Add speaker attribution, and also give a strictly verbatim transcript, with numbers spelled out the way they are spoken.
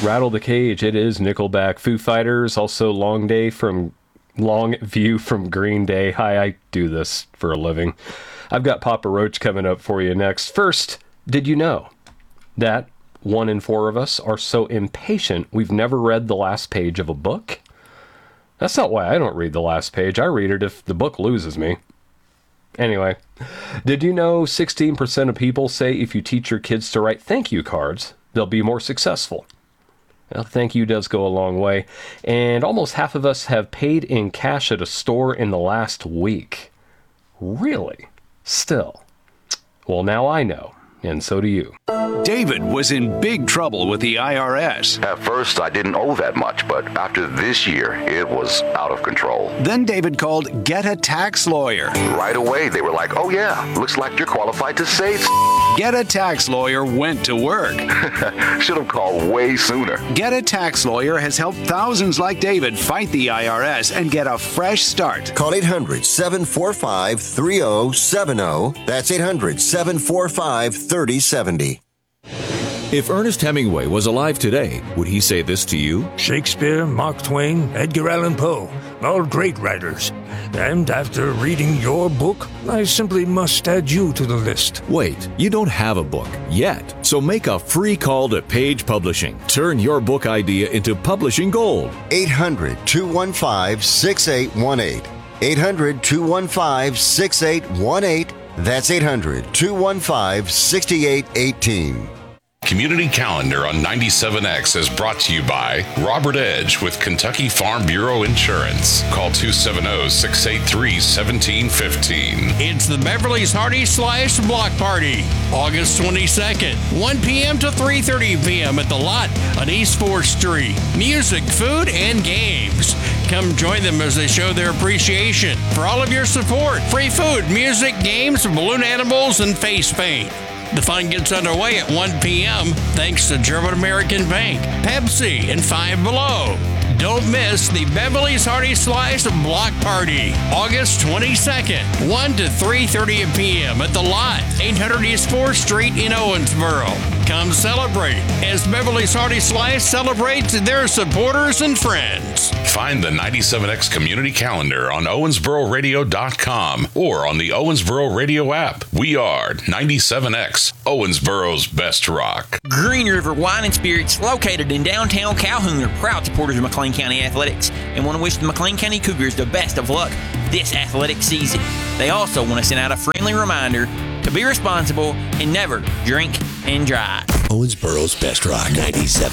Speaker 1: Rattle the Cage. It is Nickelback. Foo Fighters. Also Long Day from Long View from Green Day. Hi, I do this for a living. I've got Papa Roach coming up for you next. First, did you know that one in four of us are so impatient we've never read the last page of a book? That's not why I don't read the last page. I read it if the book loses me. Anyway, did you know sixteen percent of people say if you teach your kids to write thank you cards, they'll be more successful? Well, thank you does go a long way. And almost half of us have paid in cash at a store in the last week. Really? Still. Well, now I know. And so do you.
Speaker 2: David was in big trouble with the I R S.
Speaker 3: At first, I didn't owe that much, but after this year, it was out of control.
Speaker 2: Then David called Get a Tax Lawyer.
Speaker 3: Right away, they were like, oh yeah, looks like you're qualified to save.
Speaker 2: Get a Tax Lawyer went to work.
Speaker 3: Should have called way sooner.
Speaker 2: Get a Tax Lawyer has helped thousands like David fight the I R S and get a fresh start.
Speaker 4: Call eight hundred, seven four five, three zero seven zero. That's eight hundred, seven four five, three zero seven zero.
Speaker 5: If Ernest Hemingway was alive today, would he say this to you?
Speaker 6: Shakespeare, Mark Twain, Edgar Allan Poe, all great writers. And after reading your book, I simply must add you to the list.
Speaker 5: Wait, you don't have a book yet. So make a free call to Page Publishing. Turn your book idea into publishing gold.
Speaker 4: eight hundred, two one five, six eight one eight. eight hundred, two one five, six eight one eight. That's eight hundred, two one five, six eight one eight.
Speaker 7: Community Calendar on ninety-seven X is brought to you by Robert Edge with Kentucky Farm Bureau Insurance. Call two seven zero, six eight three, one seven one five.
Speaker 8: It's the Beverly's Hearty Slice Block Party, August twenty-second, one p.m. to three thirty p.m. at the Lot on East fourth Street. Music, food, and games. Come join them as they show their appreciation for all of your support. Free food, music, games, balloon animals, and face paint. The fun gets underway at one p.m. thanks to German American Bank, Pepsi, and Five Below. Don't miss the Beverly's Hearty Slice Block Party, August twenty-second, one to three thirty p.m. at the Lot, eight hundred East fourth Street in Owensboro. Come celebrate as Beverly's Hearty Slice celebrates their supporters and friends.
Speaker 7: Find the ninety-seven X Community Calendar on Owensboro Radio dot com or on the Owensboro Radio app. We are ninety-seven X, Owensboro's best rock.
Speaker 9: Green River Wine and Spirits, located in downtown Calhoun, are proud supporters of McLean County Athletics and want to wish the McLean County Cougars the best of luck this athletic season. They also want to send out a friendly reminder to be responsible and never drink and drive.
Speaker 10: Owensboro's best rock, ninety-seven